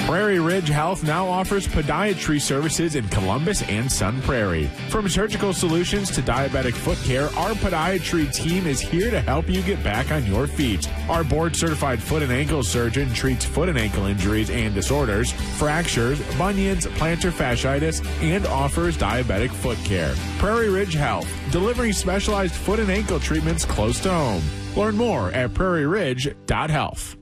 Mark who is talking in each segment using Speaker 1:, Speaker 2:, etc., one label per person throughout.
Speaker 1: Prairie Ridge Health now offers podiatry services in Columbus and Sun Prairie. From surgical solutions to diabetic foot care, our podiatry team is here to help you get back on your feet. Our board-certified foot and ankle surgeon treats foot and ankle injuries and disorders, fractures, bunions, plantar fasciitis, and offers diabetic foot care. Prairie Ridge Health, delivering specialized foot and ankle treatments close to home. Learn more at prairieridge.health.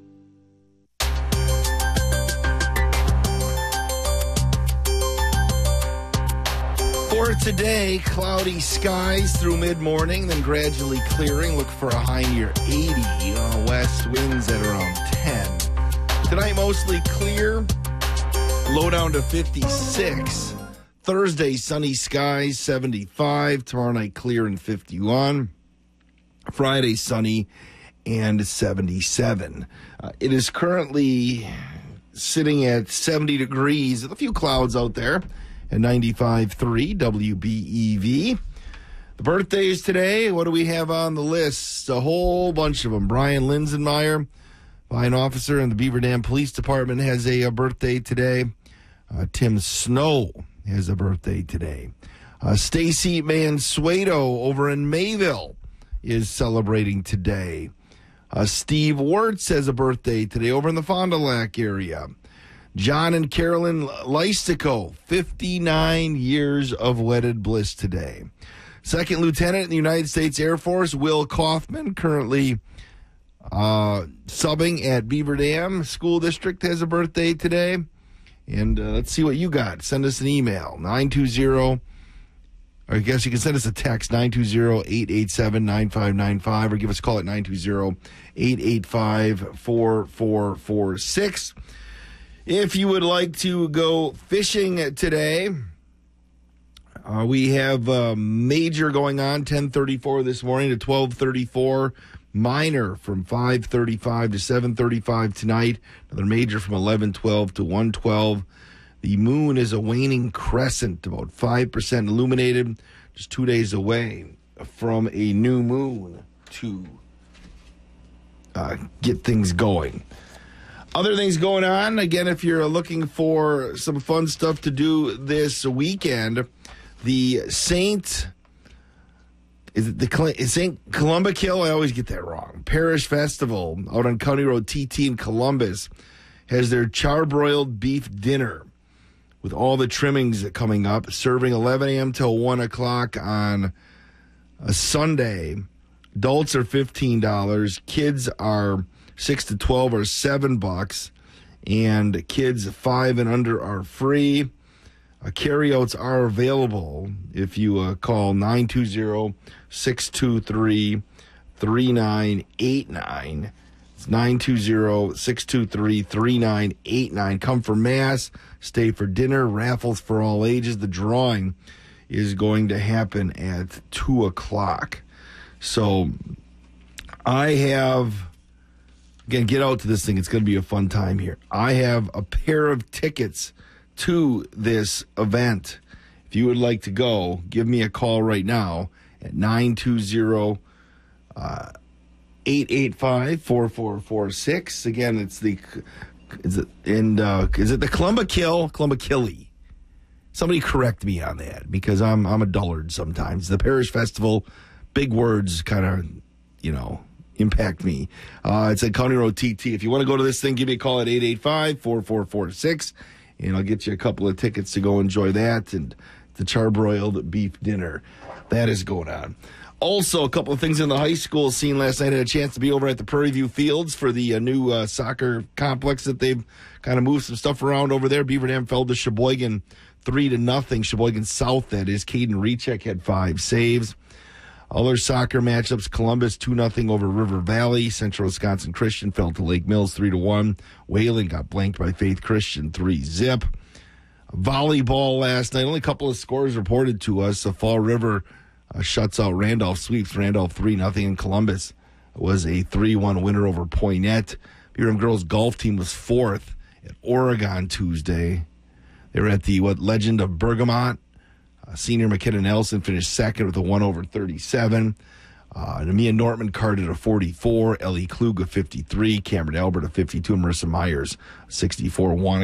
Speaker 2: For today, cloudy skies through mid-morning, then gradually clearing. Look for a high near 80. West winds at around 10. Tonight, mostly clear. Low down to 56. Thursday, sunny skies, 75. Tomorrow night, clear and 51. Friday, sunny and 77. It is currently sitting at 70 degrees with a few clouds out there. At 95.3 WBEV. The birthdays today, what do we have on the list? A whole bunch of them. Brian Linsenmeyer, fine officer in the Beaver Dam Police Department, has a birthday today. Tim Snow has a birthday today. Stacy Mansueto over in Mayville is celebrating today. Steve Wirtz has a birthday today over in the Fond du Lac area. John and Carolyn Lystico, 59 years of wedded bliss today. Second Lieutenant in the United States Air Force, Will Kaufman, currently subbing at Beaver Dam School District, has a birthday today. And let's see what you got. Send us an email, 920, or I guess you can send us a text, 920-887-9595, or give us a call at 920-885-4446. If you would like to go fishing today, we have a major going on, 10:34 this morning to 12:34. Minor from 5:35 to 7:35 tonight. Another major from 11:12 to 1:12. The moon is a waning crescent, about 5% illuminated, just 2 days away from a new moon to get things going. Other things going on, again, if you're looking for some fun stuff to do this weekend, the St. Columbakill, I always get that wrong, Parish Festival out on County Road TT in Columbus has their charbroiled beef dinner with all the trimmings coming up, serving 11 a.m. till 1 o'clock on a Sunday. Adults are $15. Kids are 6 to 12 are $7, and kids 5 and under are free. Carryouts are available if you call 920-623-3989. It's 920-623-3989. Come for mass, stay for dinner, raffles for all ages. The drawing is going to happen at 2 o'clock. So I have... Again, get out to this thing. It's going to be a fun time here. I have a pair of tickets to this event. If you would like to go, give me a call right now at 920-885-4446. Again, is it the Columbakill? Somebody correct me on that because I'm a dullard sometimes. The Parish Festival, big words kind of, impact me. It's at County Road TT. If you want to go to this thing, give me a call at 885-4446, and I'll get you a couple of tickets to go enjoy that and the charbroiled beef dinner. That is going on. Also, a couple of things in the high school scene last night. I had a chance to be over at the Prairie View Fields for the new soccer complex that they've kind of moved some stuff around over there. Beaver Dam fell to Sheboygan 3-0. Sheboygan South, that is. Caden Recheck had 5 saves. Other soccer matchups, Columbus 2-0 over River Valley. Central Wisconsin Christian fell to Lake Mills 3-1. Wayland got blanked by Faith Christian 3-0. Volleyball last night, only a couple of scores reported to us. Fall River shuts out Randolph, sweeps Randolph 3-0, and Columbus was a 3-1 winner over Poynette. Beaver Dam girls golf team was 4th at Oregon Tuesday. They were at the Legend of Bergamot. Senior McKenna Nelson finished 2nd with a 1/37. Namia Nortman carded a 44. Ellie Klug a 53. Cameron Albert a 52. And Marissa Myers 64.